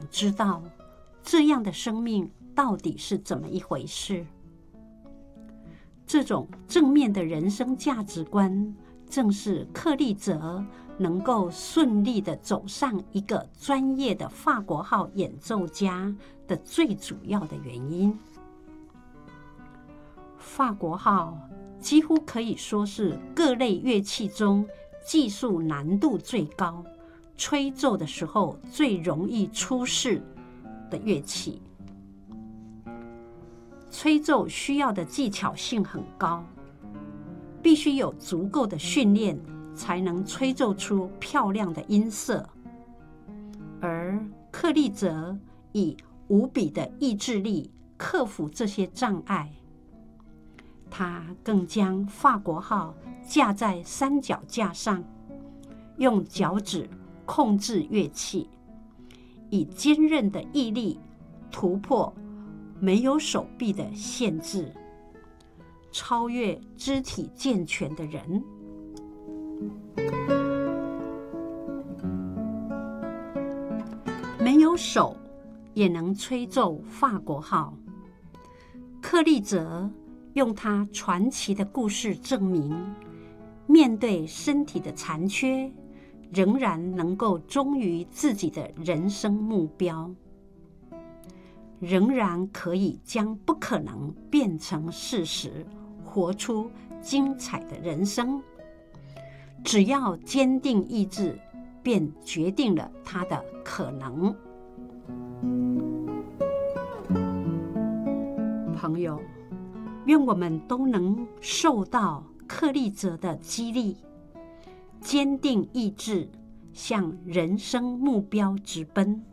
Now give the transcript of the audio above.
知道这样的生命到底是怎么一回事。这种正面的人生价值观，正是克利泽能够顺利地走上一个专业的法国号演奏家的最主要的原因。法国号几乎可以说是各类乐器中技术难度最高、吹奏的时候最容易出事的乐器。吹奏需要的技巧性很高，必须有足够的训练才能吹奏出漂亮的音色。而克利泽以无比的意志力克服这些障碍，他更将法国号架在三脚架上，用脚趾控制乐器，以坚韧的毅力突破没有手臂的限制，超越肢体健全的人。没有手也能吹奏法国号。克利泽用他传奇的故事证明，面对身体的残缺，仍然能够忠于自己的人生目标，仍然可以将不可能变成事实，活出精彩的人生。只要坚定意志，便决定了他的可能。朋友，愿我们都能受到克利泽的激励，坚定意志，向人生目标直奔。